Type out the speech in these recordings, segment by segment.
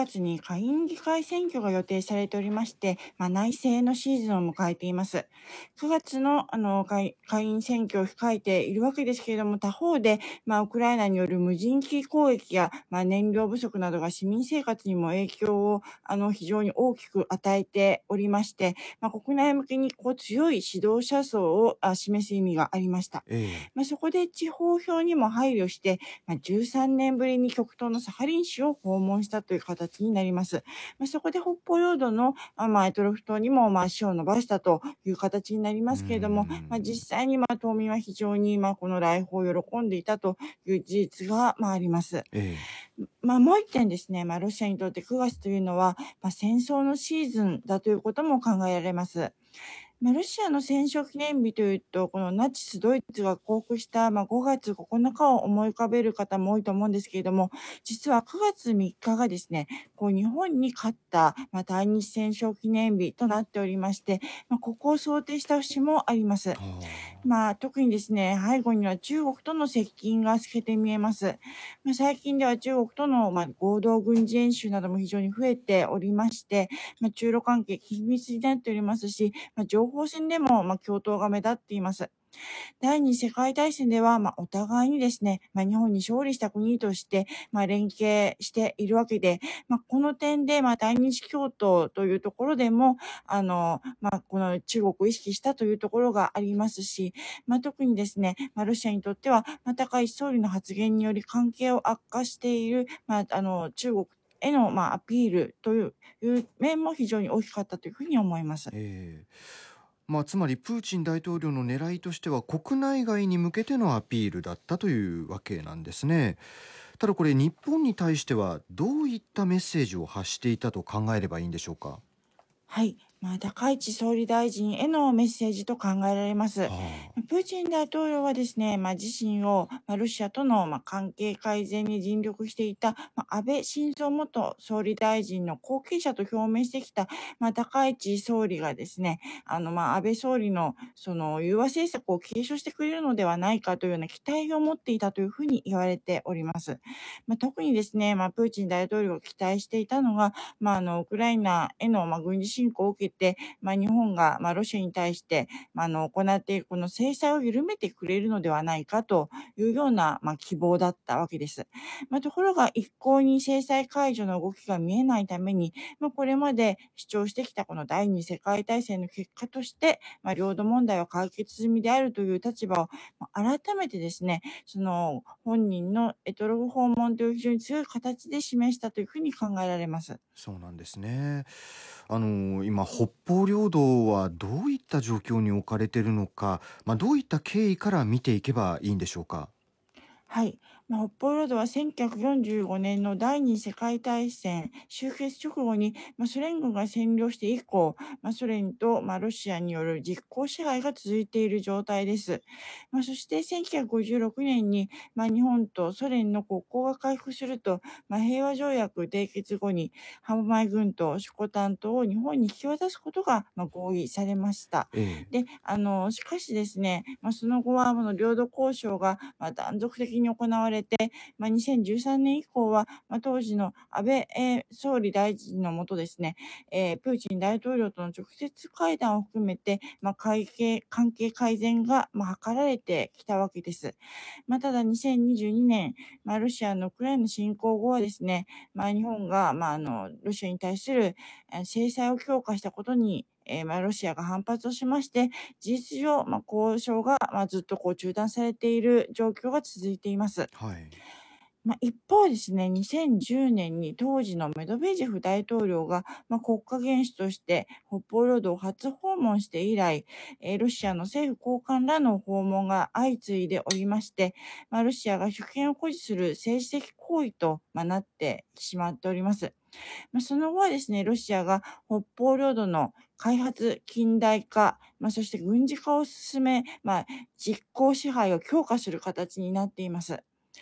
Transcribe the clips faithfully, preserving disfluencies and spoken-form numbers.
がつに下院議会選挙が予定されておりまして、まあ、内政のシーズンを迎えています。くがつの、あの下院下院選挙を控えているわけですけれども、他方で、まあ、ウクライナによる無人機攻撃や、まあ、燃料不足などが市民生活にも影響をあの非常に大きく与えておりまして、まあ、国内向けにこう強い指導者層をあ示す意味がありました。 ええ。 まあ、そこで地方票にも配慮して、まあ、じゅうさんねんぶりに極東のサハリン州を訪問したという形になります。まあ、そこで北方領土の、あまあ、択捉島にもまあ足を伸ばしたという形になりうーますけれども、まあ、 ん。 実際にまあ島民は非常にまあこの来訪を喜んでいたという事実がまああります。 ええ。 まあ、もう一点ですね、まあ、ロシアにとってくがつというのは、まあ、戦争のシーズンだということも考えられます。まあ、ロシアの戦勝記念日というと、このナチス・ドイツが降伏した、まあ、ごがつここのかを思い浮かべる方も多いと思うんですけれども、実はくがつみっかがですね、こう日本に勝った、まあ、対日戦勝記念日となっておりまして、まあ、ここを想定した節もあります。 はあ。 まあ、特にですね、背後には中国との接近が透けて見えます。まあ、最近では中国との、まあ、合同軍事演習なども非常に増えておりまして、まあ、中ロ関係緊密になっておりますし、まあ、情報戦でも、まあ、共闘が目立っています。第二次世界大戦では、まあ、お互いにですね、まあ、日本に勝利した国として、まあ、連携しているわけで、まあ、この点で、まあ、対日共闘というところでも、あの、まあ、この中国を意識したというところがありますし、まあ、特にですね、まあ、ロシアにとっては、まあ、高市総理の発言により関係を悪化している、まあ、あの、中国への、まあ、アピールといういう面も非常に大きかったというふうに思います。 ええ。まあ、つまりプーチン大統領の狙いとしては国内外に向けてのアピールだったというわけなんですね。ただこれ日本に対してはどういったメッセージを発していたと考えればいいんでしょうか。 はい。まあ、高市総理大臣へのメッセージと考えられます。 はあ。 プーチン大統領はですね、まあ、自身を、まあ、ロシアとの、まあ、関係改善に尽力していた、まあ、安倍晋三元総理大臣の後継者と表明してきた、まあ、高市総理がですね、あの、まあ、安倍総理の、その、融和政策を継承してくれるのではないかというような期待を持っていたというふうに言われております。まあ、特にですね、まあ、プーチン大統領が期待していたのが、まあ、あの、ウクライナへの、まあ、軍事侵攻を受けて、まあ、日本が、まあ、ロシアに対して、まあ、あの、行っているこの制裁を緩めてくれるのではないかというような、まあ、希望だったわけです。まあ、ところが、一向に制裁解除の動きが見えないために、まあ、これまで主張してきたこの第二次世界大戦の結果として、まあ、領土問題は解決済みであるという立場を、まあ、改めてですね、その本人のエトロフ訪問という非常に強い形で示したというふうに考えられます。 そうなんですね。あの今北方領土はどういった状況に置かれているのか、まあ、どういった経緯から見ていけばいいんでしょうか。 はい。まあ、北方領土はせんきゅうひゃくよんじゅうごねんの第二次世界大戦終結直後に、まあ、ソ連軍が占領して以降、まあ、ソ連と、まあ、ロシアによる実効支配が続いている状態です。まあ、そしてせんきゅうひゃくごじゅうろくねんに、まあ、日本とソ連の国交が回復すると、まあ、平和条約締結後に、ハママイ群島、色丹島を日本に引き渡すことが、まあ、合意されました。 ええ。 で、あの、しかしですね、まあ、その後は、あの、領土交渉が、まあ、断続的に行われて、まあ、にせんじゅうさんねん以降は、まあ、当時の安倍、えー総理大臣のもとですね、えープーチン大統領との直接会談を含めて、まあ、会計関係改善が、まあ、図られてきたわけです。まあ、ただにせんにじゅうにねん、まあ、ロシアのウクライナ侵攻後はですね、まあ、日本が、まあ、あの、ロシアに対するえー制裁を強化したことに、えーまあ、ロシアが反発をしまして、事実上、まあ、交渉が、まあ、ずっとこう中断されている状況が続いています。 はい。 まあ、一方ですね、にせんじゅうねんに当時のメドベージェフ大統領が、まあ、国家元首として北方領土を初訪問して以来、えーロシアの政府高官らの訪問が相次いでおりまして、まあ、ロシアが主権を誇示する政治的行為と、まあ、なってしまっております。まあ、その後はですね、ロシアが北方領土の開発、近代化、まあ、そして軍事化を進め、まあ、実効支配を強化する形になっています。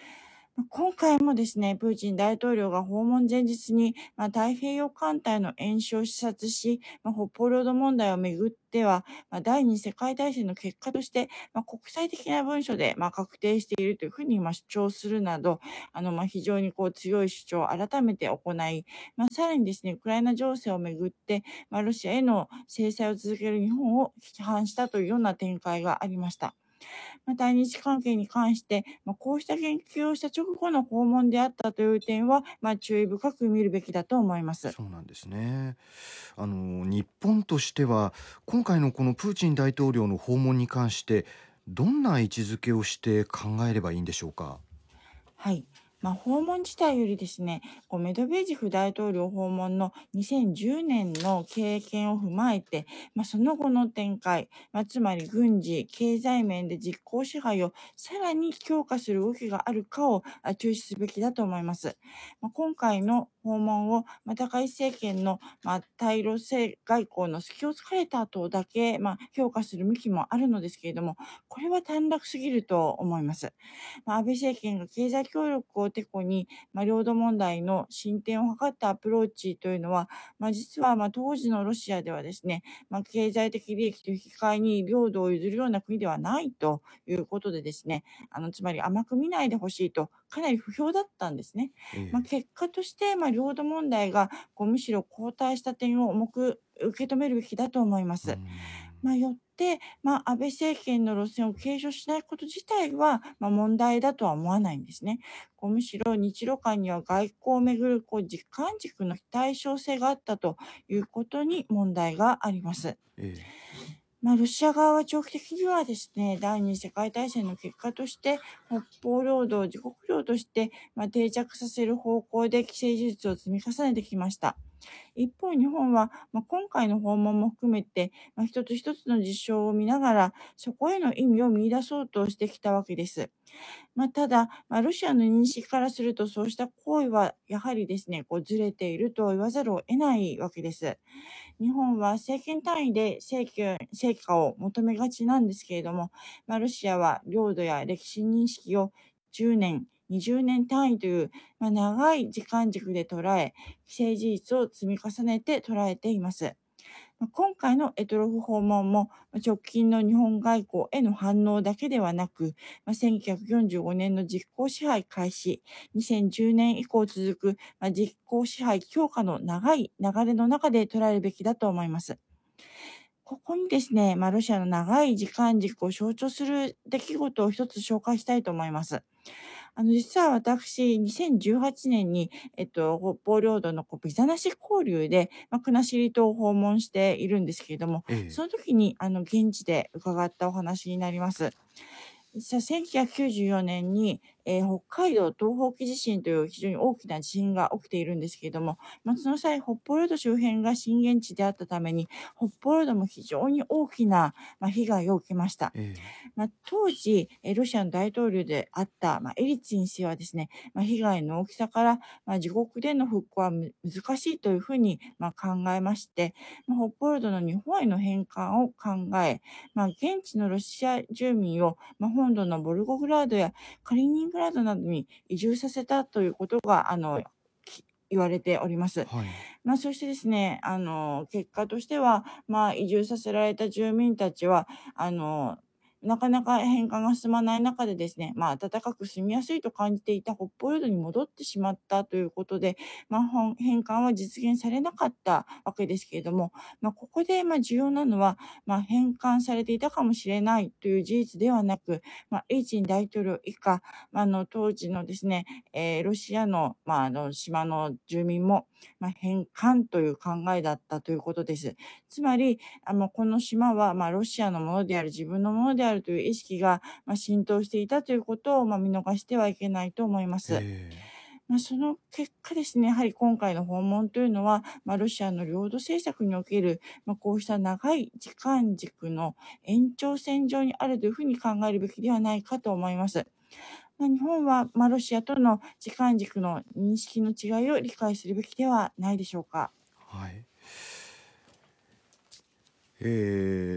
まあ今回もですね、プーチン大統領が訪問前日に、まあ、太平洋艦隊の演習を視察し、まあ、北方領土問題をめぐっては、まあ、第二次世界大戦の結果として、まあ、国際的な文書で、まあ、確定しているというふうに、まあ、主張するなど、あの、まあ、非常にこう強い主張を改めて行い、まあ、さらにですね、ウクライナ情勢をめぐって、まあ、ロシアへの制裁を続ける日本を批判したというような展開がありました。また、日関係に関して、まあ、こうした言及をした直後の訪問であったという点は、まあ、注意深く見るべきだと思います。 そうなんですね。あの日本としては今回のこのプーチン大統領の訪問に関してどんな位置づけをして考えればいいんでしょうか。 はい。まあ、訪問自体よりですね、こうメドベージェフ大統領訪問のにせんじゅうねんの経験を踏まえて、まあ、その後の展開、まあ、つまり軍事、経済面で実効支配をさらに強化する動きがあるかをあ注視すべきだと思います。まあ、今回の訪問を、まあ、高市政権の、まあ、対ロ政外交の隙を突かれた後だけ、まあ、評価する向きもあるのですけれども、これは短絡すぎると思います。まあ、安倍政権が経済協力をてこに、まあ、領土問題の進展を図ったアプローチというのは、まあ、実はまあ当時のロシアではですね、まあ、経済的利益と引き換えに領土を譲るような国ではないということでですね、あのつまり甘く見ないでほしいとかなり不評だったんですね。まあ、 ええ。 結果として、まあ、領土問題がこうむしろ後退した点を重く受け止めるべきだと思いまうーす。 ん。 まあ、よって、まあ、安倍政権の路線を継承しないこと自体は、まあ、問題だとは思わないんですね。こうむしろ日露間には外交をめぐるこう時間軸の非対称性があったということに問題があります。 ええ。 まあ、ロシア側は長期的にはですね、第二次世界大戦の結果として、北方領土を自国領として、まあ、定着させる方向で既成事実を積み重ねてきました。一方、日本は、まあ、今回の訪問も含めて、まあ、一つ一つの事象を見ながら、そこへの意味を見出そうとしてきたわけです。まあ、ただ、まあ、ロシアの認識からすると、そうした行為はやはりですね、こうずれていると言わざるを得ないわけです。日本は政権単位で成果成果を求めがちなんですけれども、まあ、ロシアは領土や歴史認識をじゅうねん、にじゅうねん単位という、まあ、長い時間軸で捉え、既成事実を積み重ねて捉えています。まあ今回のエトロフ訪問もまあ直近の日本外交への反応だけではなく、まあ、せんきゅうひゃくよんじゅうごねんの実効支配開始、にせんじゅうねん以降続くまあ実効支配強化の長い流れの中で捉えるべきだと思います。ここにですね、まあ、ロシアの長い時間軸を象徴する出来事を一つ紹介したいと思います。あの、実は私、にせんじゅうはちねんに、えっと、北方領土のこうビザなし交流で、まあ、国後島を訪問しているんですけれども、 ええ。 その時に、あの、現地で伺ったお話になります。実はせんきゅうひゃくきゅうじゅうよねんに、えー北海道東方沖地震という非常に大きな地震が起きているんですけれども、まあ、その際、北方領土周辺が震源地であったために、北方領土も非常に大きな、まあ、被害を受けました。 ええ。 まあ、当時、えーロシアの大統領であった、まあ、エリツィン氏はですね、まあ、被害の大きさから、まあ、自国での復興はむ難しいというふうに、まあ、考えまして、まあ、北方領土の日本への返還を考え、まあ、現地のロシア住民を、まあ、本土のボルゴグラードやカリーニングラードなどに移住させたということが、あの、き言われております。 はい。 まあ、そしてですね、あの、結果としては、まあ、移住させられた住民たちは、あの、なかなか返還が進まない中でですね、まあ、暖かく住みやすいと感じていた北方領土に戻ってしまったということで、まあ、本返還は実現されなかったわけですけれども、まあ、ここで、まあ、重要なのは、まあ、返還されていたかもしれないという事実ではなく、まあ、エリツィン大統領以下、まあ、あの、当時のですね、えーロシアの、まあ、あの、島の住民も、まあ、返還という考えだったということです。つまり、あの、この島は、まあ、ロシアのものである、自分のものであるという意識が、まあ、浸透していたということを、まあ、見逃してはいけないと思います。 ええ。 まあ、その結果ですね、やはり今回の訪問というのは、まあ、ロシアの領土政策における、まあ、こうした長い時間軸の延長線上にあるというふうに考えるべきではないかと思います。まあ、日本は、まあ、ロシアとの時間軸の認識の違いを理解するべきではないでしょうか。 はい。ええ。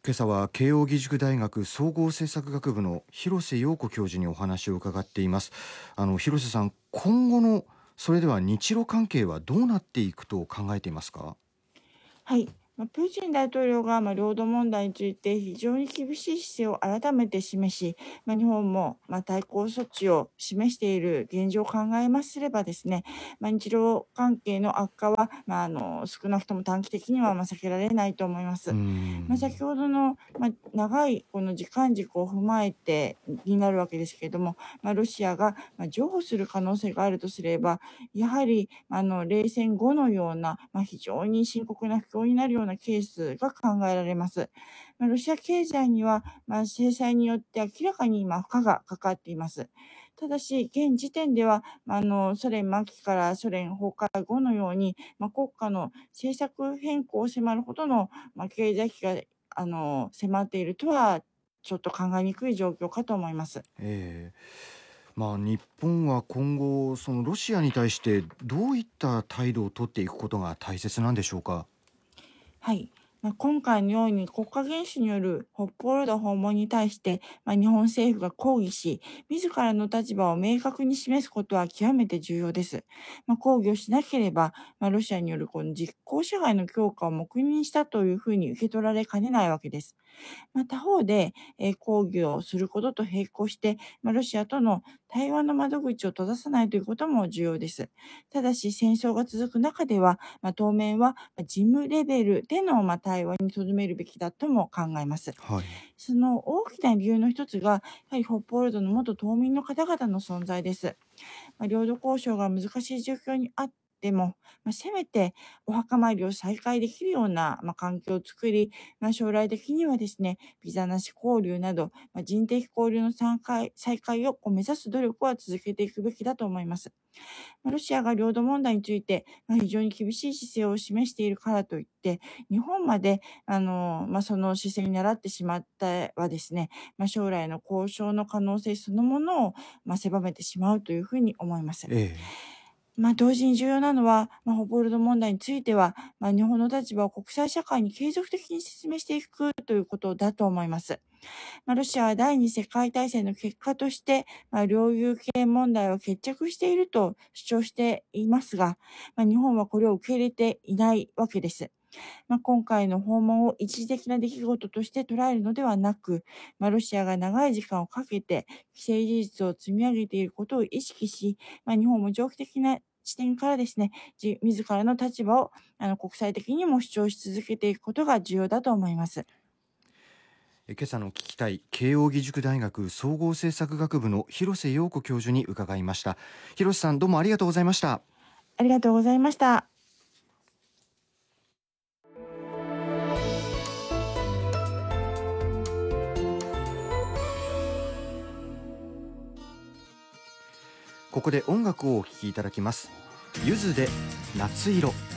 今朝は慶應義塾大学総合政策学部の広瀬陽子教授にお話を伺っています。あの広瀬さん、今後のそれでは日露関係はどうなっていくと考えていますか？ はい。まあ、プーチン大統領がまあ領土問題について非常に厳しい姿勢を改めて示し、まあ、日本もまあ対抗措置を示している現状を考えますればですね、まあ、日露関係の悪化は、まあ、あの少なくとも短期的にはまあ避けられないと思いまうーす。まあ、先んほどの、まあ、長いこの時間軸を踏まえてになるわけですけれども、まあ、ロシアがまあ譲歩する可能性があるとすれば、やはりあの冷戦後のような、まあ、非常に深刻な不況になるようなケースが考えられます。まあ、ロシア経済には、まあ、制裁によって明らかに今負荷がかかっています。ただし、現時点では、まあ、あのソ連末期からソ連崩壊後のように、まあ、国家の政策変更を迫るほどの、まあ、経済危機があの迫っているとはちょっと考えにくい状況かと思います。 ええまあ、日本は今後そのロシアに対してどういった態度を取っていくことが大切なんでしょうか？ はい。まあ、今回のように国家元首による北方領土訪問に対して、まあ、日本政府が抗議し、自らの立場を明確に示すことは極めて重要です。まあ、抗議をしなければ、まあ、ロシアによるこの実効支配の強化を黙認したというふうに受け取られかねないわけです。まあ、他方で、えー抗議をすることと並行して、まあ、ロシアとの対話の窓口を閉ざさないということも重要です。ただし、戦争が続く中では、まあ、当面はまあ事務レベルでのまあ対話にとどめるべきだとも考えます。 はい。 その大きな理由の一つが、やはり北方領土の元島民の方々の存在です。まあ、領土交渉が難しい状況にあっても、まあ、せめてお墓参りを再開できるような、まあ、環境を作り、まあ、将来的にはですね、ビザなし交流など、まあ、人的交流の再開再開をこう目指す努力は続けていくべきだと思います。まあロシアが領土問題について、まあ、非常に厳しい姿勢を示しているからといって、日本まであの、まあ、その姿勢に倣ってしまったはですね、まあ、将来の交渉の可能性そのものを、まあ、狭めてしまうというふうに思います。 ええまあ、同時に重要なのは、まあ、北方領土問題については、まあ、日本の立場を国際社会に継続的に説明していくということだと思います。まあ、ロシアは第二次世界大戦の結果として、まあ、領有権問題は決着していると主張していますが、まあ、日本はこれを受け入れていないわけです。まあ、今回の訪問を一時的な出来事として捉えるのではなく、まあ、ロシアが長い時間をかけて既成事実を積み上げていることを意識し、まあ、日本も長期的な視点からですね、自自らの立場をあの国際的にも主張し続けていくことが重要だと思います。 え今朝の聞きたい慶應義塾大学総合政策学部の広瀬陽子教授に伺いました。広瀬さん、どうもありがとうございました。 ありがとうございました。 ここで音楽をお聴きいただきます。ゆずで夏色。